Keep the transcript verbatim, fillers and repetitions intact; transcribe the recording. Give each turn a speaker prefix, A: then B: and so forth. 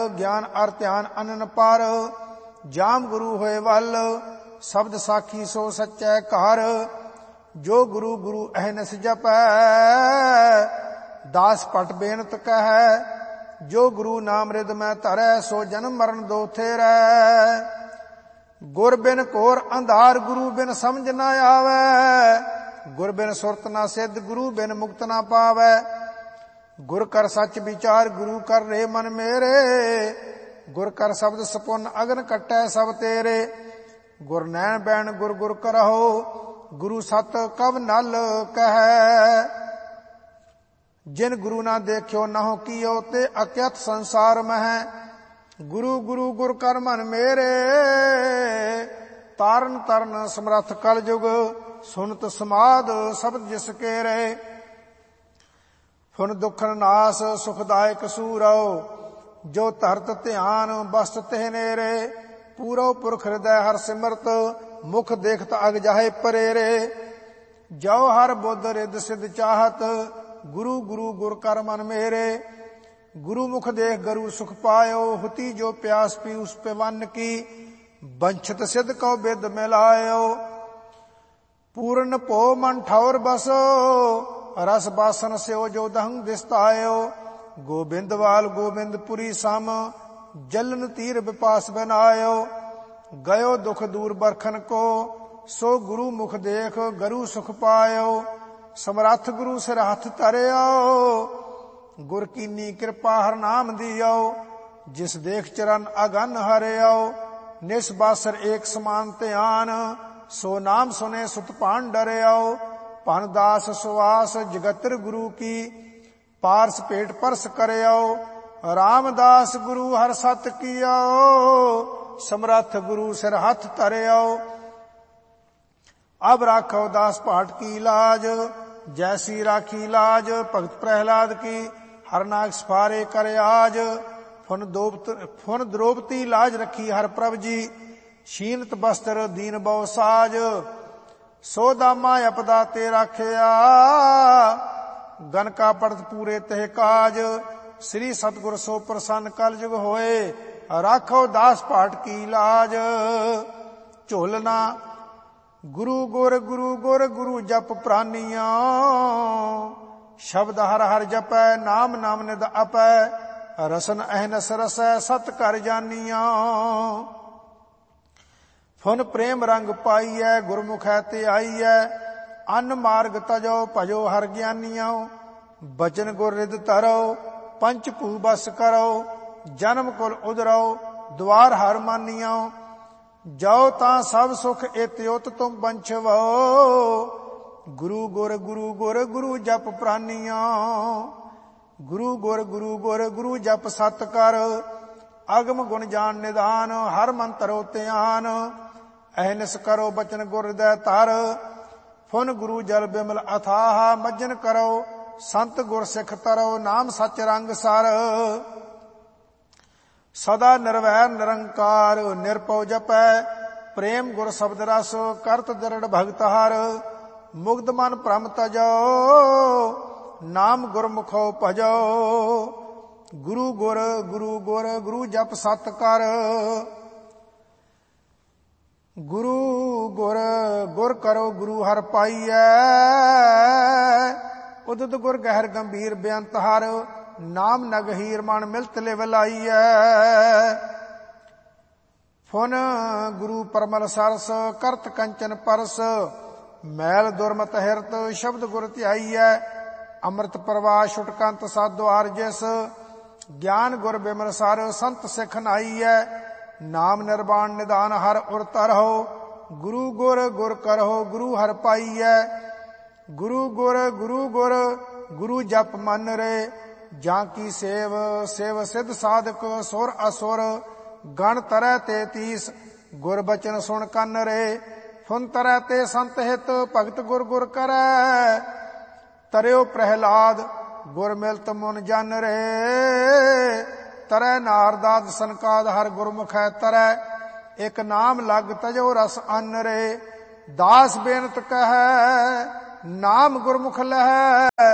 A: ਗਿਆਨ ਅਰ ਧਿਆਨ ਅਨਨ ਪਰ। ਜਾਮ ਗੁਰੂ ਹੋਏ ਵੱਲ ਸ਼ਬਦ ਸਾਖੀ ਸੋ ਸੱਚੈ ਘਰ। ਜੋ ਗੁਰੂ ਗੁਰੂ ਅਹਨਿਸ ਜਪੈ ਦਾਸ ਪਟ ਬੇਨਤ ਕਹੈ। ਜੋ ਗੁਰੂ ਨਾਮ ਰਿਦ ਮੈਂ ਧਰੈ ਸੋ ਜਨਮ ਮਰਨ ਦੋ ਥੇਰੈ। ਗੁਰ ਬਿਨ ਘੋਰ ਅੰਧਾਰ ਗੁਰੂ ਬਿਨ ਸਮਝ ਨਾ ਆਵੈ। ਗੁਰ ਬਿਨ ਸੁਰਤ ਨਾ ਸਿੱਧ ਗੁਰੂ ਬਿਨ ਮੁਕਤ ਨਾ ਪਾਵੈ। ਗੁਰ ਕਰ ਸੱਚ ਵਿਚਾਰ ਗੁਰੂ ਕਰ ਰੇ ਮਨ ਮੇਰੇ। ਗੁਰ ਕਰ ਸ਼ਬਦ ਸਪੁੰਨ ਅਗਨ ਕੱਟੈ ਸਭ ਤੇਰੇ। ਗੁਰ ਨੈਣ ਬੈਣ ਗੁਰ ਗੁਰ ਕਰਹੁ ਗੁਰੂ ਸਤ ਕਵ ਨਲ ਕਹੈ। ਜਿਨ ਗੁਰੂ ਨਾ ਦੇਖਿਓ ਨਹੁ ਕੀਓ ਤੇ ਅਕਿਅਥ ਸੰਸਾਰ ਮਹਿ। ਗੁਰੂ ਗੁਰੂ ਗੁਰ ਕਰ ਮਨ ਮੇਰੇ। ਤਾਰਨ ਤਰਨ ਸਮਰੱਥ ਕਲ ਜੁਗ ਸੁਨਤ ਸਮਾਦ ਸ਼ਬਦ ਜਿਸ ਕੇ ਰਹੇ। ਫੁਨ ਦੁਖਨ ਨਾਸ ਸੁਖਦਾਇਕ ਸੂਰਉ ਜੋ ਧਰਤ ਧਿਆਨ ਬਸਤ ਤਿਹ ਨੇਰੇ। ਪੂਰੋ ਪੁਰਖ ਹਿਰਦੈ ਹਰ ਸਿਮਰਤ ਮੁਖ ਦੇਖਤ ਅਗ ਜਾਹੇ ਪਰੇਰੇ। ਜੋ ਹਰ ਬੁੱਧ ਰਿਦ ਸਿਧ ਚਾਹਤ ਗੁਰੂ ਗੁਰੂ ਗੁਰ ਕਰ ਮਨ ਮੇਰੇ। ਗੁਰੂ ਮੁਖ ਦੇਖ ਗਰੂ ਸੁਖ ਪਾਇਓ ਹੁਤੀ ਜੋ ਪਿਆਸ ਪੀ ਉਸ ਪਿਵੰਨ ਕੀ। ਬੰਛਤ ਸਿਧ ਕਉ ਬਿਦ ਮਿਲਾਇਓ ਪੂਰਨ ਭੋ ਮਨ ਠੌਰ ਬਸੋ। ਰਸ ਬਾਸਨ ਸਿਓ ਜੋ ਦਹੰ ਦਿਸਤਾਇਓ। ਗੋਬਿੰਦਵਾਲ ਗੋਬਿੰਦਪੁਰੀ ਸਮ ਜਲਨ ਤੀਰ ਵਿਪਾਸ ਬਨਾਇਓ। ਗਇਓ ਦੁਖ ਦੂਰ ਬਰਖਨ ਕੋ ਸੋ ਗੁਰੂ ਮੁਖ ਦੇਖ ਗਰੂ ਸੁਖ ਪਾਇਓ। ਸਮਰੱਥ ਗੁਰੂ ਸਿਰ ਹੱਥ ਧਰਿਓ ਗੁਰ ਕੀਨੀ ਕਿਰਪਾ ਹਰ ਨਾਮ ਦਿਓ। ਜਿਸ ਦੇਖ ਚਰਨ ਅਗਨ ਹਰਿਓ ਨਿਸ ਬਾਸਰ ਏਕ ਸਮਾਨ ਧਿਆਨ। ਸੋ ਨਾਮ ਸੁਨੇ ਸੁਤ ਪਾਨ ਡਰਿਓ। ਭਨ ਦਾਸ ਸੁਆਸ ਜਗਤਰ ਗੁਰੂ ਕੀ ਪਾਰਸ ਪੇਟ ਪਰਸ ਕਰਿਓ। ਰਾਮਦਾਸ ਗੁਰੂ ਹਰ ਸਤ ਕੀਓ ਸਮਰੱਥ ਗੁਰੂ ਸਿਰ ਹੱਥ ਧਰਿਓ। ਅਬ ਰਾਖੋ ਦਾਸ ਪਾਟ ਕੀ ਲਾਜ ਜੈਸੀ ਰਾਖੀ ਲਾਜ। ਭਗਤ ਪ੍ਰਹਿਲਾਦ ਕੀ ਹਰ ਨਾਗ ਸਫਾਰੇ ਕਰ ਆਜ। ਫੁਨ ਫੁਨ ਦ੍ਰੋਪਤੀ ਲਾਜ ਰੱਖੀ ਹਰ ਪ੍ਰਭ ਜੀ। ਸ਼ੀਨਤ ਬਸਤਰ ਦੀਨ ਬਹੁ ਸਾਜ ਸੋ ਦਾਮਾ ਅਪਦਾ ਤੇ ਰਾਖਿਆ। ਗਨ ਕਾ ਪੜਤ ਪੂਰੇ ਤਹਿ ਕਾਜ। ਸ੍ਰੀ ਸਤਿਗੁਰ ਸੋ ਪ੍ਰਸੰਨ ਕਲ ਜੁਗ ਹੋਏ। ਰਾਖੋ ਦਾਸ ਪਾਟ ਕੀ ਲਾਜ। ਝੋਲਨਾ ਗੁਰੂ ਗੁਰ ਗੁਰੂ ਗੁਰ ਗੁਰੂ ਜਪ ਪ੍ਰਾਨੀਆਂ। ਸ਼ਬਦ ਹਰ ਹਰ ਜਪੈ ਨਾਮ ਨਾਮ ਨਿਦ ਆਪੈ। ਰਸਨ ਅਹਨਸ ਰਸੈ ਸਤ ਕਰ ਜਾਨੀਆਂ। ਫੁਨ ਪ੍ਰੇਮ ਰੰਗ ਪਾਈਐ ਗੁਰਮੁਖੈ ਤੇ ਆਈਐ। ਅਨ ਮਾਰਗ ਤਜੋ ਭਜੋ ਹਰ ਗਿਆਨੀਓ। ਬਚਨ ਗੁਰ ਰਿਦ ਧਰੋ ਪੰਚ ਭੂ ਬਸ ਕਰੋ। ਜਨਮ ਕੁਲ ਉਦਰੋ ਦੁਆਰ ਹਰ ਮਾਨੀਓ। ਜਾਓ ਤਾਂ ਸਭ ਸੁਖ ਇਤਿਉਤ ਤੁਮ ਬੰਛਵੋ। ਗੁਰੂ ਗੁਰ ਗੁਰੂ ਗੁਰ ਗੁਰੂ ਜਪ ਪ੍ਰਾਨੀਆਂ। ਗੁਰੂ ਗੁਰ ਗੁਰੂ ਗੁਰ ਗੁਰੂ ਜਪ ਸਤ ਕਰ। ਅਗਮ ਗੁਣ ਜਾਣ ਨਿਦਾਨ ਹਰ ਮਨ ਧਰੋ ਧਿਆਨ। ਅਹਨਿਸ ਕਰੋ ਬਚਨ ਗੁਰ ਹਿਰਦੈ ਧਰ। ਫੁਨ ਗੁਰੂ ਜਲ ਬਿਮਲ ਅਥਾਹ ਮੱਜਨ ਕਰੋ। ਸੰਤ ਗੁਰ ਸਿੱਖ ਤਰੋ ਨਾਮ ਸੱਚ ਰੰਗ ਸਰ। ਸਦਾ ਨਿਰਵੈਰ ਨਿਰੰਕਾਰ ਨਿਰਭਉ ਜਪੈ। ਪ੍ਰੇਮ ਗੁਰ ਸ਼ਬਦ ਰਸ ਕਰਤ ਦ੍ਰਿੜ ਭਗਤ ਹਰ। ਮੁਗਧ ਮਨ ਭ੍ਰਮ ਤਜੋ ਨਾਮ ਗੁਰਮੁਖੋ ਭਜੋ। ਗੁਰੂ ਗੁਰ ਗੁਰੂ ਗੁਰ ਗੁਰੂ ਜਪ ਸਤ ਕਰ। ਗੁਰੂ ਗੁਰ ਗੁਰ ਕਰੋ ਗੁਰੂ ਹਰ ਪਾਈਐ। ਉਦਤ ਗੁਰ ਗਹਿਰ ਗੰਭੀਰ ਬੇਅੰਤ ਹਰ। ਨਾਮ ਨਗਹੀਰ ਮਨ ਮਿਲਤ ਲਿਵ ਲਾਈਐ। ਫੁਨ ਗੁਰੂ ਪਰਮਲ ਸਰਸ ਕਰਤ ਕੰਚਨ ਪਰਸ। ਮੈਲ ਦੁਰਮਤ ਹਿਰਤ ਸ਼ਬਦ ਗੁਰ ਧਿਆਈਐ। ਅੰਮ੍ਰਿਤ ਪ੍ਰਵਾਹ ਛੁਟਕੰਤ ਸਾਧੁਆਰ ਜਿਸ। ਗਿਆਨ ਗੁਰ ਬਿਮਲ ਸਰ ਸੰਤ ਸਿੱਖ ਨਾਈਐ। ਨਾਮ ਨਿਰਵਾਣ ਨਿਦਾਨ ਹਰ ਉਰ ਧਰਹੁ। ਗੁਰੂ ਗੁਰ ਗੁਰ ਕਰਹੁ ਗੁਰੂ ਹਰ ਪਾਈਐ। ਗੁਰੂ ਗੁਰ ਗੁਰੂ ਗੁਰ ਗੁਰੂ ਜਪ ਮਨ ਰੇ। ਜਾਂ ਕੀ ਸੇਵ ਸੇਵ ਸਿੱਧ ਸਾਧਕ ਸੁਰ ਅਸੁਰ। ਗਣ ਤਰੈ ਤੇ ਤੀਸ ਗੁਰ ਬਚਨ ਸੁਣ ਕੰਨ ਰੇ। ਫੁਨ ਤਰੈ ਤੇ ਸੰਤ ਹਿਤ ਭਗਤ ਗੁਰ ਗੁਰ ਕਰੈ। ਤਰਿਓ ਪ੍ਰਹਿਲਾਦ ਗੁਰ ਮਿਲਤ ਮੁਨ ਜਨ ਰੇ। ਤਰੈ ਨਾਰਦਾਦ ਸੰਕਾਦ ਹਰ ਗੁਰਮੁਖੈ ਤਰੈ। ਇਕ ਨਾਮ ਲਗ ਤਜੋ ਰਸ ਅੰਨ ਰੇ। ਦਾਸ ਬੇਨਤ ਕਹੈ ਨਾਮ ਗੁਰਮੁਖ ਲਹੈ।